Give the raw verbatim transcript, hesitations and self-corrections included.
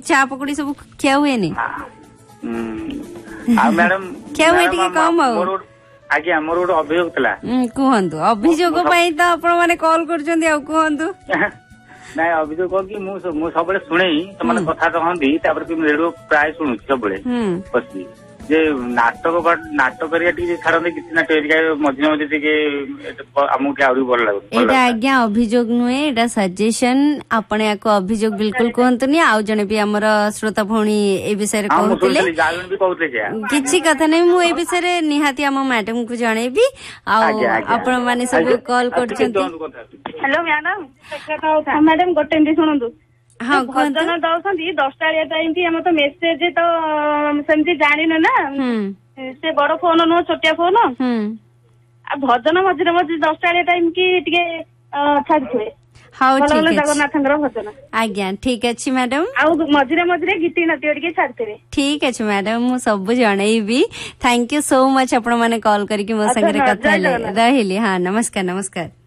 चा पकुड़ी सब खिया हुए नी मैडम क्या हुए टिके कम हो आज्ञा मोर गोटे अभियोग थिला कहतु अभियोग तो आपण मैंने कॉल करछंदी आ कहतु नाଇଁ ଅଭିଯୋଗ କଣ କି ମୁଁ ମୁଁ ସବୁବେଳେ ଶୁଣେ ସେମାନେ କଥା କହନ୍ତି ତାପରେ ବି ରେଡିଓ ପ୍ରାୟ ଶୁଣୁଛି ସବୁବେଳେ ବସିକି ଯେ ନାଟକ ନାଟକ କରିବା ଟିକେ ଛାଡନ୍ତି କିଛି ନାଟକ ଏରିକା ମଝିରେ ମଝିରେ ଟିକେ ଆମକୁ ଟିକେ ଆହୁରି ଭଲ ଲାଗୁଛି ଏଇଟା ଆଜ୍ଞା ଅଭିଯୋଗ ନୁହେଁ ଏଇଟା ସଜେସନ ଆପଣ ୟାକୁ ଅଭିଯୋଗ ବିଲକୁଲ କୁହନ୍ତୁନି ଆଉ ଜଣେ ବି ଆମର ଶ୍ରୋତା ଭଉଣୀ ଏ ବିଷୟରେ କହୁଥିଲେ କିଛି କଥା ନାହିଁ ମୁଁ ଏ ବିଷୟରେ ନିହାତି ଆମ ମ୍ୟାଡାମକୁ ଜଣେଇବି ଆଉ ଆପଣ ମାନେ ସବୁ କଲ୍ କରୁଛନ୍ତି ହ୍ୟାଲୋ ମ୍ୟାଡାମ ମ୍ୟାଡାମ ଗୋଟେ ଏମିତି ଶୁଣନ୍ତୁ हाँ भजन दौरान दसटा टाइम की आम तो मेसेज तो सेमती जानिनु ना से बड़ फोन नुह छोटिया फोन भजन मझे मझे दसटा टाइम की टिके छाड़े जगन्नाथ भजन आज्ञा ठीक अच्छे मैडम आउ मझे मझे गीत नाट्य टिके छाड़े ठीक अच्छे मैडम मु सब जनईबी थैंक यू सो मच आपण मैंने कॉल करके मो संगे कथा रही हाँ नमस्कार नमस्कार।